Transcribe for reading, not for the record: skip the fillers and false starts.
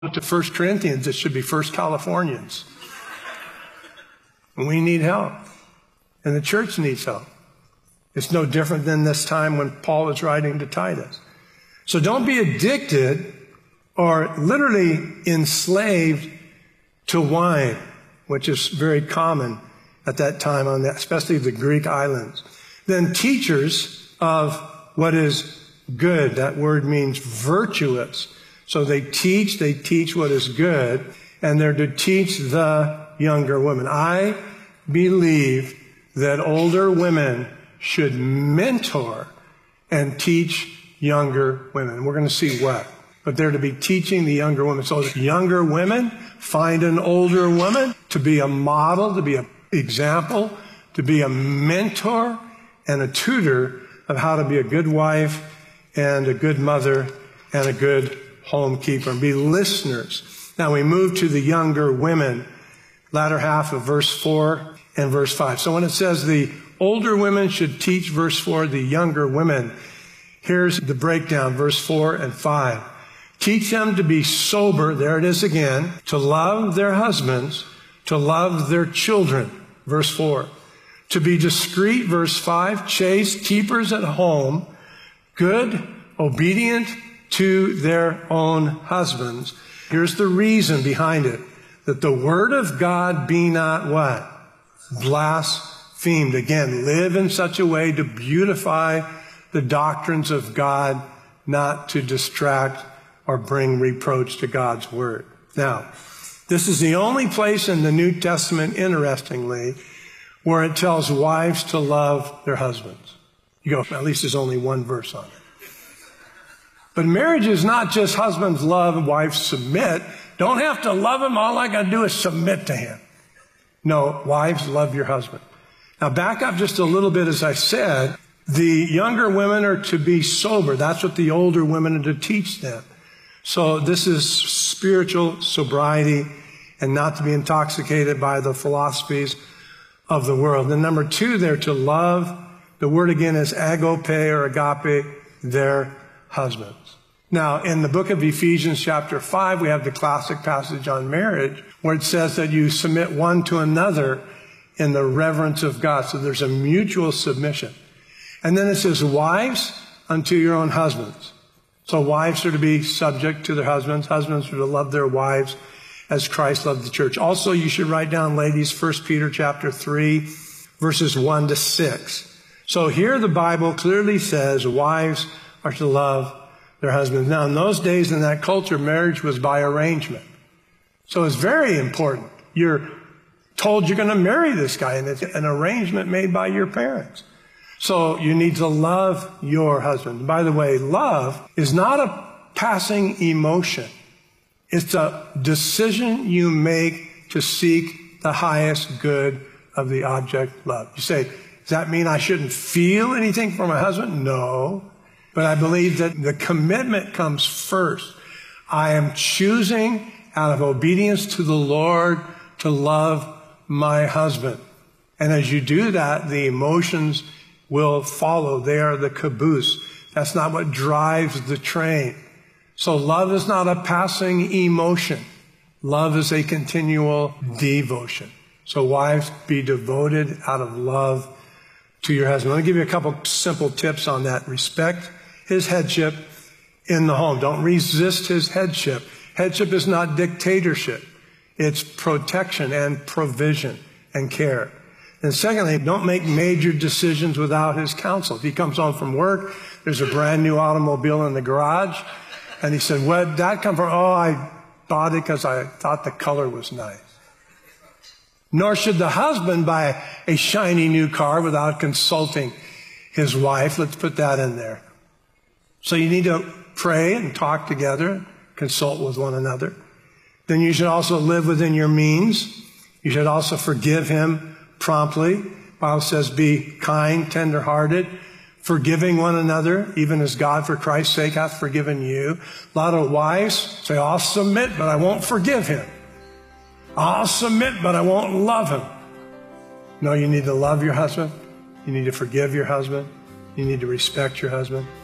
to 1 Corinthians, it should be 1 Californians. And we need help. And the church needs help. It's no different than this time when Paul was writing to Titus. So don't be addicted or literally enslaved to wine, which is very common at that time, especially the Greek islands. Then teachers of what is good. That word means virtuous. So they teach what is good, and they're to teach the younger women. I believe that older women should mentor and teach younger women. We're going to see what. But they're to be teaching the younger women. So the younger women find an older woman to be a model, to be an example, to be a mentor and a tutor of how to be a good wife and a good mother and a good homekeeper, and be listeners. Now we move to the younger women, latter half of verse 4 and verse 5. So when it says the older women should teach, verse 4, the younger women, here's the breakdown, verse 4 and 5. Teach them to be sober, there it is again, to love their husbands, to love their children, verse 4. To be discreet, verse 5, chaste, keepers at home, good, obedient to their own husbands. Here's the reason behind it. That the word of God be not what? Blasphemed. Again, live in such a way to beautify the doctrines of God, not to distract or bring reproach to God's word. Now, this is the only place in the New Testament, interestingly, where it tells wives to love their husbands. You go, at least there's only one verse on it. But marriage is not just husbands love and wives submit. Don't have to love him. All I got to do is submit to him. No, wives, love your husband. Now back up just a little bit. As I said, the younger women are to be sober. That's what the older women are to teach them. So this is spiritual sobriety and not to be intoxicated by the philosophies of the world. Then number 2, they're to love. The word again is agape or agape, their husbands. Now, in the book of Ephesians chapter 5, we have the classic passage on marriage where it says that you submit one to another in the reverence of God. So there's a mutual submission. And then it says, wives, unto your own husbands. So wives are to be subject to their husbands. Husbands are to love their wives as Christ loved the church. Also, you should write down, ladies, 1 Peter chapter 3, verses 1 to 6. So here the Bible clearly says wives are to love their husbands. Now, in those days, in that culture, marriage was by arrangement. So it's very important. You're told you're going to marry this guy, and it's an arrangement made by your parents. So you need to love your husband. By the way, love is not a passing emotion. It's a decision you make to seek the highest good of the object loved. You say, does that mean I shouldn't feel anything for my husband? No. But I believe that the commitment comes first. I am choosing out of obedience to the Lord to love my husband. And as you do that, the emotions will follow. They are the caboose. That's not what drives the train. So love is not a passing emotion. Love is a continual devotion. So wives, be devoted out of love to your husband. Let me give you a couple simple tips on that. Respect his headship in the home. Don't resist his headship. Headship is not dictatorship. It's protection and provision and care. And secondly, don't make major decisions without his counsel. If he comes home from work, there's a brand new automobile in the garage, and he said, where'd that come from? Oh, I bought it because I thought the color was nice. Nor should the husband buy a shiny new car without consulting his wife. Let's put that in there. So you need to pray and talk together, consult with one another. Then you should also live within your means. You should also forgive him promptly. The Bible says be kind, tender-hearted, forgiving one another, even as God for Christ's sake hath forgiven you. A lot of wives say, I'll submit, but I won't forgive him. I'll submit, but I won't love him. No, you need to love your husband. You need to forgive your husband. You need to respect your husband.